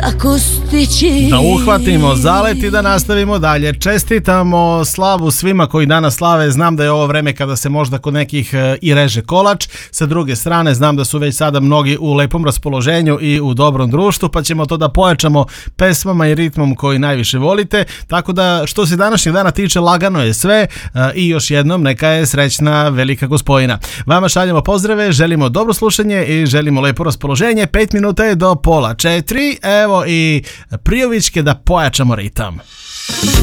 kako stići. Da uhvatimo zalet i da nastavimo dalje. Čestitamo slavu svima koji danas slave. Znam da je ovo vreme kada se možda kod nekih i reže kolač. Sa druge strane, znam da su već sada mnogi u lepom raspoloženju i u dobrom društvu, pa ćemo to da pojačamo pesmama i ritmom koji najviše volite. Tako da, što se današnjeg dana tiče, lagano je sve i još jednom neka je srećna velika Gospojina. Vama šaljemo pozdrave, želimo dobro slušanje i želimo lepo raspoloženje. 5 minuta je do 3:30. Evo i Prijovićke da pojačamo ritam.